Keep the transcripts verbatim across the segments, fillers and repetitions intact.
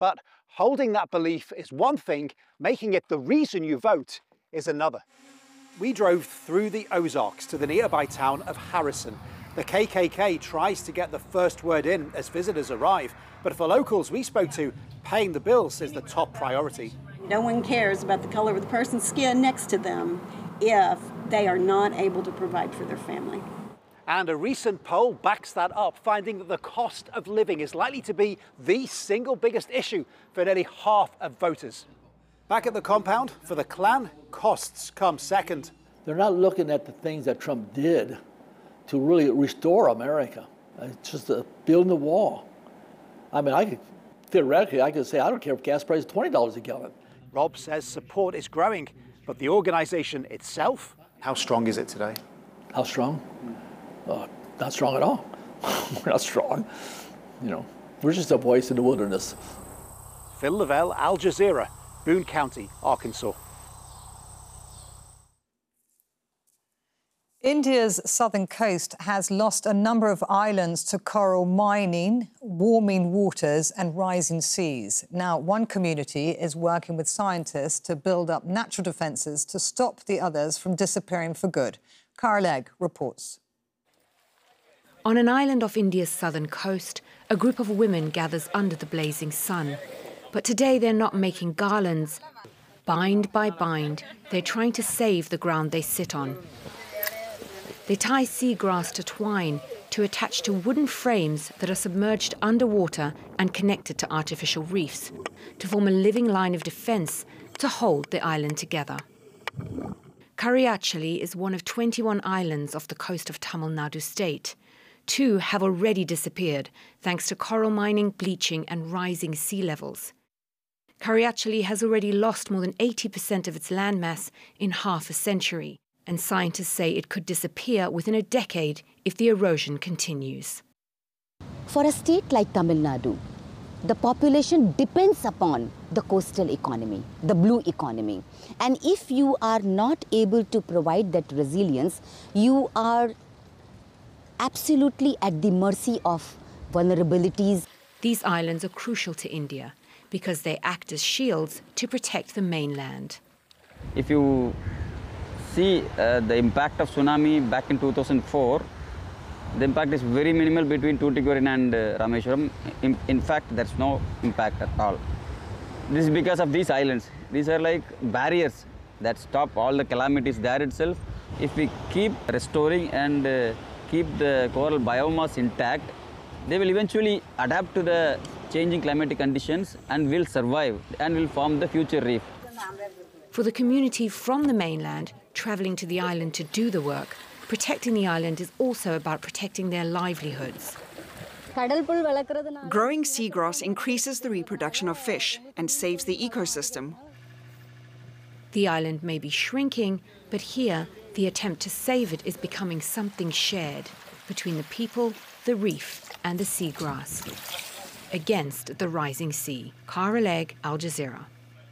But holding that belief is one thing, making it the reason you vote is another. We drove through the Ozarks to the nearby town of Harrison. The K K K tries to get the first word in as visitors arrive, but for locals we spoke to, paying the bills is the top priority. No one cares about the color of the person's skin next to them if they are not able to provide for their family. And a recent poll backs that up, finding that the cost of living is likely to be the single biggest issue for nearly half of voters. Back at the compound, for the Klan, costs come second. They're not looking at the things that Trump did to really restore America. It's just uh, building the wall. I mean, I could, theoretically, I could say, I don't care if gas price is twenty dollars a gallon. Rob says support is growing, but the organization itself, how strong is it today? How strong? Uh, not strong at all. We're not strong. You know, we're just a voice in the wilderness. Phil Lavelle, Al Jazeera, Boone County, Arkansas. India's southern coast has lost a number of islands to coral mining, warming waters and rising seas. Now, one community is working with scientists to build up natural defences to stop the others from disappearing for good. Cara Legg reports. On an island off India's southern coast, a group of women gathers under the blazing sun. But today they're not making garlands. Bind by bind, they're trying to save the ground they sit on. They tie seagrass to twine to attach to wooden frames that are submerged underwater and connected to artificial reefs, to form a living line of defence to hold the island together. Kariachali is one of twenty-one islands off the coast of Tamil Nadu state. Two have already disappeared thanks to coral mining, bleaching and rising sea levels. Kariachali has already lost more than eighty percent of its landmass in half a century, and scientists say it could disappear within a decade if the erosion continues. For a state like Tamil Nadu, the population depends upon the coastal economy, the blue economy. And if you are not able to provide that resilience, you are absolutely at the mercy of vulnerabilities. These islands are crucial to India because they act as shields to protect the mainland. If you see uh, the impact of tsunami back in two thousand four, the impact is very minimal between Tuticorin and uh, Rameshwaram. In, in fact, there's no impact at all. This is because of these islands. These are like barriers that stop all the calamities there itself. If we keep restoring and uh, keep the coral biomass intact, they will eventually adapt to the changing climatic conditions and will survive and will form the future reef. For the community from the mainland travelling to the island to do the work, protecting the island is also about protecting their livelihoods. Growing seagrass increases the reproduction of fish and saves the ecosystem. The island may be shrinking, but here the attempt to save it is becoming something shared between the people, the reef and the seagrass against the rising sea. Cara Legg, Al Jazeera.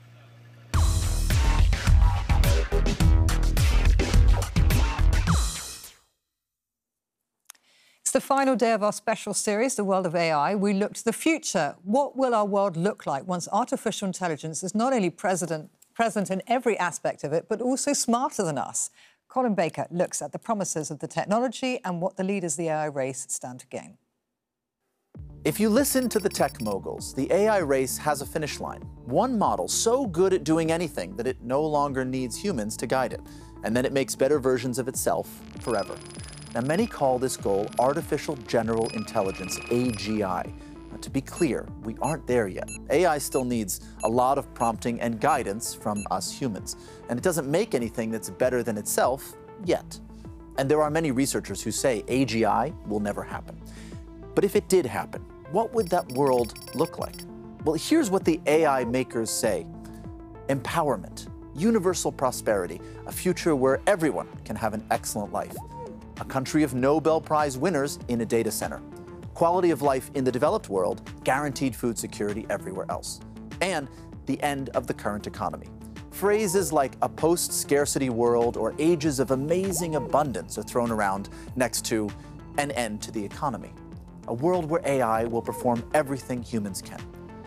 It's the final day of our special series, The World of A I. We look to the future. What will our world look like once artificial intelligence is not only present, present in every aspect of it, but also smarter than us? Colin Baker looks at the promises of the technology and what the leaders of the A I race stand to gain. If you listen to the tech moguls, the A I race has a finish line. One model so good at doing anything that it no longer needs humans to guide it, and then it makes better versions of itself forever. Now, many call this goal Artificial General Intelligence, A G I. Now, to be clear, we aren't there yet. A I still needs a lot of prompting and guidance from us humans, and it doesn't make anything that's better than itself yet. And there are many researchers who say A G I will never happen. But if it did happen, what would that world look like? Well, here's what the A I makers say. Empowerment, universal prosperity, a future where everyone can have an excellent life. A country of Nobel Prize winners in a data center. Quality of life in the developed world, guaranteed food security everywhere else. And the end of the current economy. Phrases like a post-scarcity world or ages of amazing abundance are thrown around next to an end to the economy. A world where A I will perform everything humans can.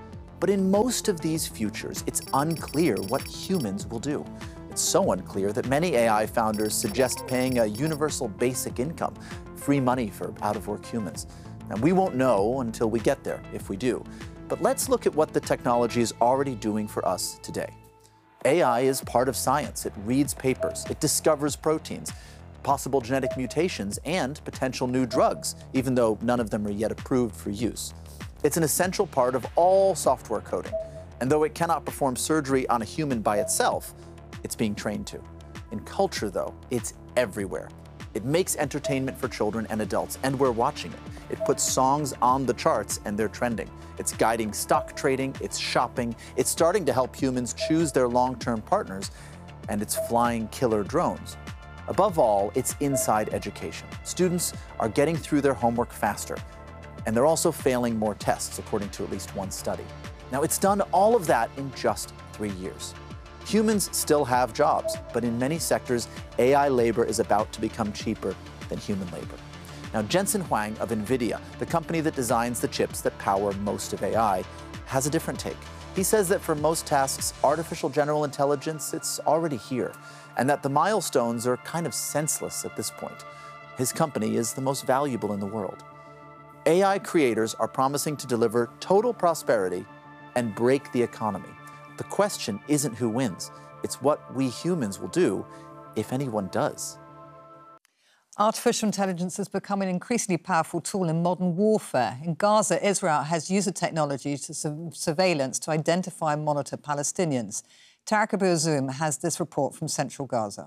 But in most of these futures, it's unclear what humans will do. It's so unclear that many A I founders suggest paying a universal basic income, free money for out-of-work humans. And we won't know until we get there, if we do. But let's look at what the technology is already doing for us today. A I is part of science. It reads papers, it discovers proteins, possible genetic mutations, and potential new drugs, even though none of them are yet approved for use. It's an essential part of all software coding. And though it cannot perform surgery on a human by itself, it's being trained to. In culture, though, it's everywhere. It makes entertainment for children and adults, and we're watching it. It puts songs on the charts, and they're trending. It's guiding stock trading, it's shopping, it's starting to help humans choose their long-term partners, and it's flying killer drones. Above all, it's inside education. Students are getting through their homework faster, and they're also failing more tests, according to at least one study. Now, it's done all of that in just three years. Humans still have jobs, but in many sectors, A I labor is about to become cheaper than human labor. Now, Jensen Huang of NVIDIA, the company that designs the chips that power most of A I, has a different take. He says that for most tasks, artificial general intelligence, it's already here, and that the milestones are kind of senseless at this point. His company is the most valuable in the world. A I creators are promising to deliver total prosperity and break the economy. The question isn't who wins, it's what we humans will do, if anyone does. Artificial intelligence has become an increasingly powerful tool in modern warfare. In Gaza, Israel has used the technology to su surveillance to identify and monitor Palestinians. Tariq Abu Azoum has this report from central Gaza.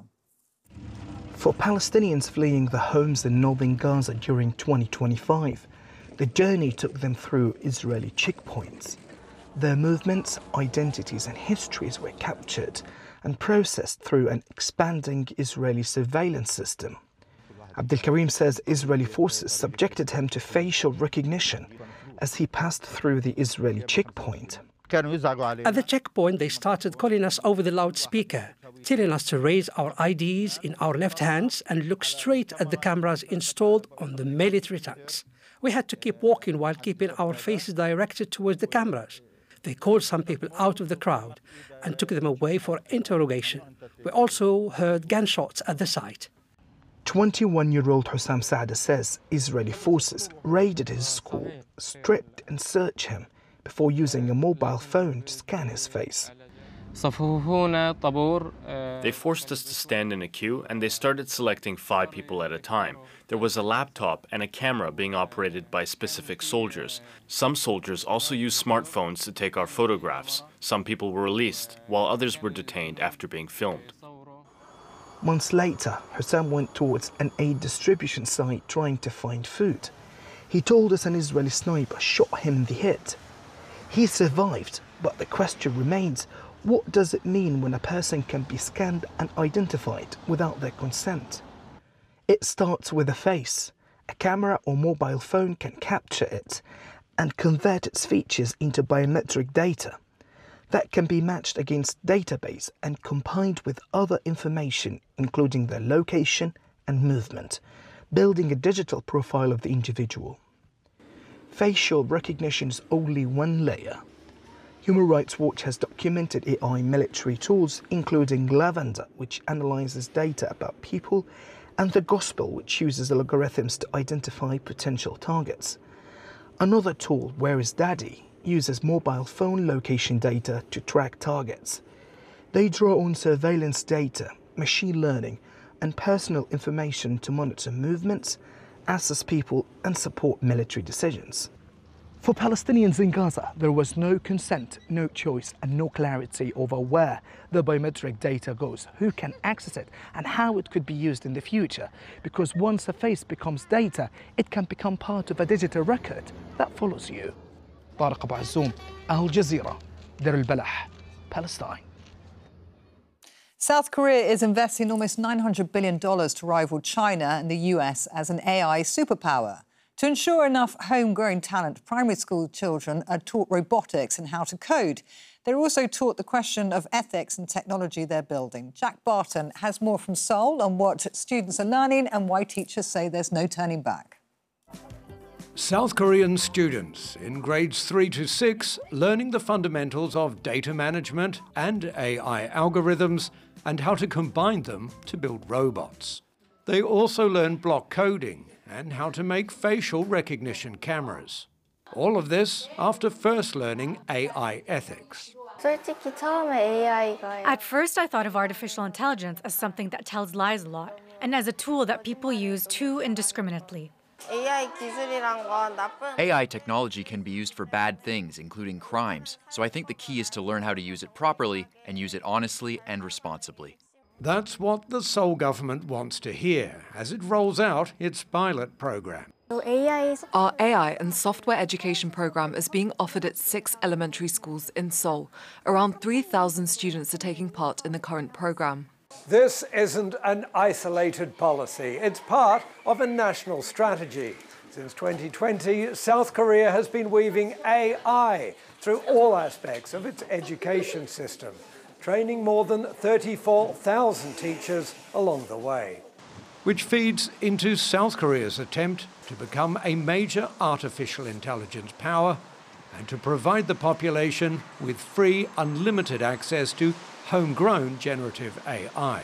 For Palestinians fleeing their homes in northern Gaza during twenty twenty-five, the journey took them through Israeli checkpoints. Their movements, identities and histories were captured and processed through an expanding Israeli surveillance system. Abdel Karim says Israeli forces subjected him to facial recognition as he passed through the Israeli checkpoint. At the checkpoint, they started calling us over the loudspeaker, telling us to raise our I Ds in our left hands and look straight at the cameras installed on the military tanks. We had to keep walking while keeping our faces directed towards the cameras. They called some people out of the crowd and took them away for interrogation. We also heard gunshots at the site. twenty-one-year-old Hussam Saada says Israeli forces raided his school, stripped and searched him before using a mobile phone to scan his face. They forced us to stand in a queue and they started selecting five people at a time. There was a laptop and a camera being operated by specific soldiers. Some soldiers also used smartphones to take our photographs. Some people were released, while others were detained after being filmed. Months later, Hussam went towards an aid distribution site trying to find food. He told us an Israeli sniper shot him in the head. He survived, but the question remains, what does it mean when a person can be scanned and identified without their consent? It starts with a face. A camera or mobile phone can capture it and convert its features into biometric data. That can be matched against database and combined with other information, including their location and movement, building a digital profile of the individual. Facial recognition is only one layer. Human Rights Watch has documented A I military tools, including Lavender, which analyzes data about people, and the Gospel, which uses algorithms to identify potential targets. Another tool, Where is Daddy, uses mobile phone location data to track targets. They draw on surveillance data, machine learning, and personal information to monitor movements, assess people, and support military decisions. For Palestinians in Gaza, there was no consent, no choice, and no clarity over where the biometric data goes, who can access it, and how it could be used in the future. Because once a face becomes data, it can become part of a digital record that follows you. Tariq Abu Azoum, Al Jazeera, Deir al-Balah, Palestine. South Korea is investing almost nine hundred billion dollars to rival China and the U S as an A I superpower. To ensure enough homegrown talent, primary school children are taught robotics and how to code. They're also taught the question of ethics and technology they're building. Jack Barton has more from Seoul on what students are learning and why teachers say there's no turning back. South Korean students in grades three to six learning the fundamentals of data management and A I algorithms and how to combine them to build robots. They also learn block coding and how to make facial recognition cameras. All of this after first learning A I ethics. At first, I thought of artificial intelligence as something that tells lies a lot and as a tool that people use too indiscriminately. A I technology can be used for bad things, including crimes, so I think the key is to learn how to use it properly and use it honestly and responsibly. That's what the Seoul government wants to hear as it rolls out its pilot program. Our A I and software education program is being offered at six elementary schools in Seoul. Around three thousand students are taking part in the current program. This isn't an isolated policy. It's part of a national strategy. Since twenty twenty, South Korea has been weaving A I through all aspects of its education system, training more than thirty-four thousand teachers along the way, which feeds into South Korea's attempt to become a major artificial intelligence power and to provide the population with free, unlimited access to homegrown generative A I.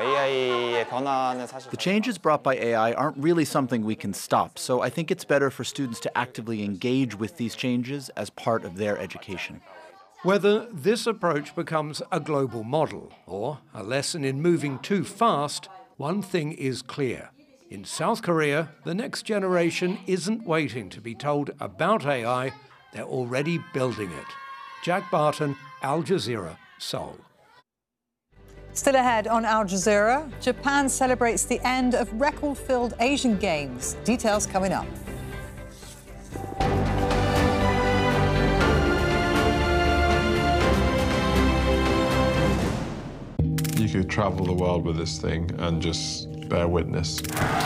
The changes brought by A I aren't really something we can stop, so I think it's better for students to actively engage with these changes as part of their education. Whether this approach becomes a global model or a lesson in moving too fast, one thing is clear. In South Korea, the next generation isn't waiting to be told about A I, they're already building it. Jack Barton, Al Jazeera, Seoul. Still ahead on Al Jazeera, Japan celebrates the end of record-filled Asian Games. Details coming up. You could travel the world with this thing and just bear witness.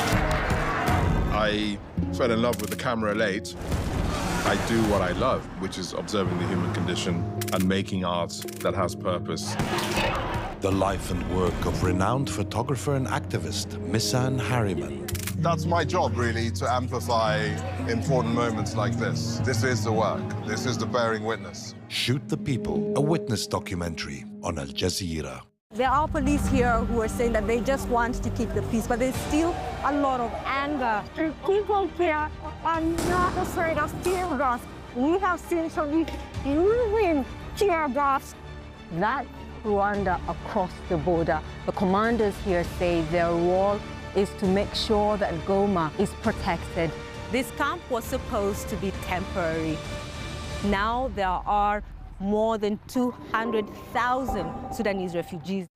I fell in love with the camera late. I do what I love, which is observing the human condition and making art that has purpose. The life and work of renowned photographer and activist, Misan Harriman. That's my job, really, to amplify important moments like this. This is the work. This is the bearing witness. Shoot the People, a witness documentary on Al Jazeera. There are police here who are saying that they just want to keep the peace, but there's still a lot of anger. And people here are not afraid of tear gas. We have seen some using tear gas. That Rwanda across the border. The commanders here say their role is to make sure that Goma is protected. This camp was supposed to be temporary. Now there are more than two hundred thousand Sudanese refugees.